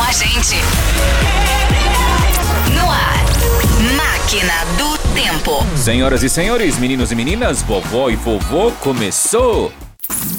a gente. No ar, Máquina do Tempo. Senhoras e senhores, meninos e meninas, vovó e vovô, começou!